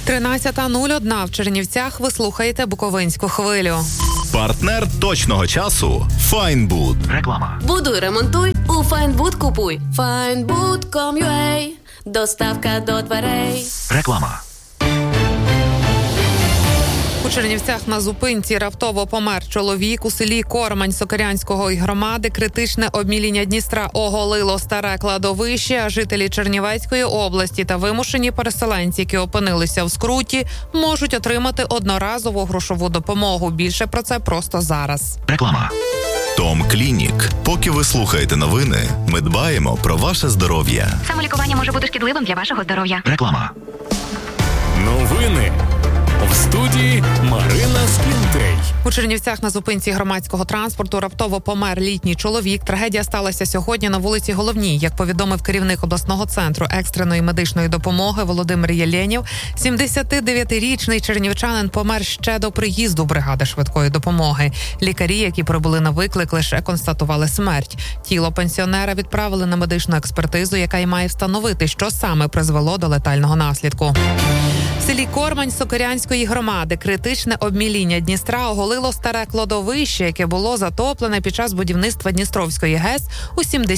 13:01 в Чернівцях. Ви слухаєте Буковинську хвилю. Партнер точного часу – Файнбуд. Реклама. Будуй, ремонтуй, у Файнбуд купуй. Findbood.com.ua. Доставка до дверей. Реклама. У Чернівцях на зупинці раптово помер чоловік. У селі Кормань Сокирянської громади критичне обміління Дністра оголило старе кладовище, а жителі Чернівецької області та вимушені переселенці, які опинилися в скруті, можуть отримати одноразову грошову допомогу. Більше про це просто зараз. Реклама. Том Клінік. Поки ви слухаєте новини, ми дбаємо про ваше здоров'я. Самолікування може бути шкідливим для вашого здоров'я. Реклама. Новини. В студії Марина Склінтей. У Чернівцях на зупинці громадського транспорту раптово помер літній чоловік. Трагедія сталася сьогодні на вулиці Головній. Як повідомив керівник обласного центру екстреної медичної допомоги Володимир Єленєв, 79-річний чернівчанин помер ще до приїзду бригади швидкої допомоги. Лікарі, які прибули на виклик, лише констатували смерть. Тіло пенсіонера відправили на медичну експертизу, яка й має встановити, що саме призвело до летального наслідку. В селі Кормань Сокирянської громади критичне обміління Дністра оголило старе кладовище, яке було затоплене під час будівництва Дністровської ГЕС у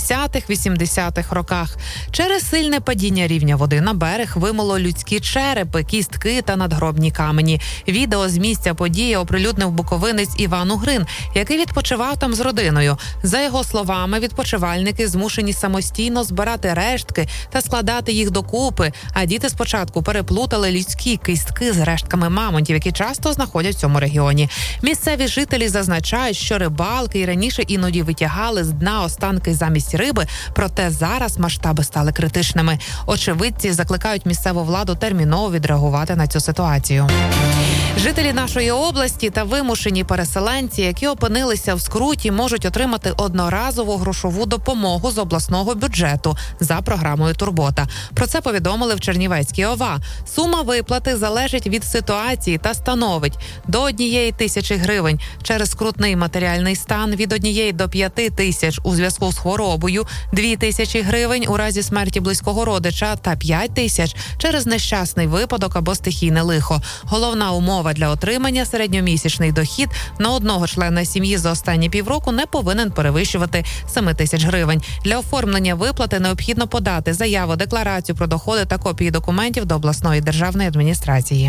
70-80-х роках. Через сильне падіння рівня води на берег вимило людські черепи, кістки та надгробні камені. Відео з місця події оприлюднив буковинець Іван Угрин, який відпочивав там з родиною. За його словами, відпочивальники змушені самостійно збирати рештки та складати їх докупи, а діти спочатку переплутали людські кістки з рештками мамонтів, які часто знаходять в цьому регіоні. Місцеві жителі зазначають, що рибалки і раніше іноді витягали з дна останки замість риби, проте зараз масштаби стали критичними. Очевидці закликають місцеву владу терміново відреагувати на цю ситуацію. Жителі нашої області та вимушені переселенці, які опинилися в скруті, можуть отримати одноразову грошову допомогу з обласного бюджету за програмою «Турбота». Про це повідомили в Чернівецькій ОВА. Сума виплати залежить від ситуації та становить до 1 тисячі гривень через скрутний матеріальний стан, від 1 до 5 тисяч у зв'язку з хворобою, 2 тисячі гривень у разі смерті близького родича та 5 тисяч через нещасний випадок або стихійне лихо. Головна умова для отримання – середньомісячний дохід на одного члена сім'ї за останні півроку не повинен перевищувати 7 тисяч гривень. Для оформлення виплати необхідно подати заяву, декларацію про доходи та копії документів до обласної державної адміністрації.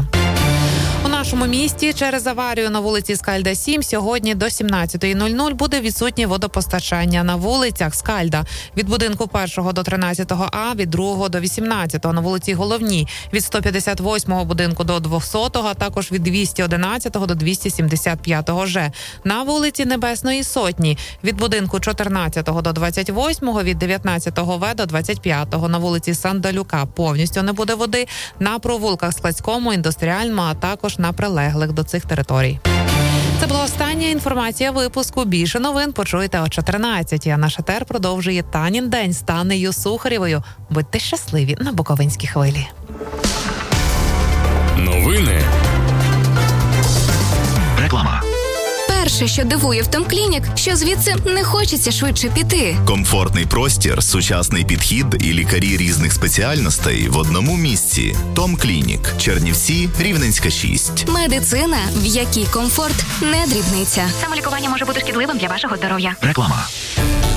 У нашому місті через аварію на вулиці Скальда 7 сьогодні до 17:00 буде відсутнє водопостачання на вулицях Скальда. Від будинку 1 до 13 А, від 2 до 18 на вулиці Головній, від 158 будинку до 200, а також від 211 до 275 Ж. На вулиці Небесної Сотні, від будинку 14 до 28, від 19 В до 25 на вулиці Сандалюка повністю не буде води, на провулках Складському, Індустріальному, а також на прилеглих до цих територій. Це була остання інформація випуску. Більше новин почуєте о 14:00. А наш етер продовжує Танін день з Танею Сухарєвою. Будьте щасливі на Буковинській хвилі. Новини. Реклама. Перше, що дивує в Том Клінік, що звідси не хочеться швидше піти. Комфортний простір, сучасний підхід і лікарі різних спеціальностей в одному місці. Том Клінік. Чернівці, Рівненська 6. Медицина, в якій комфорт не дрібниця. Самолікування може бути шкідливим для вашого здоров'я. Реклама.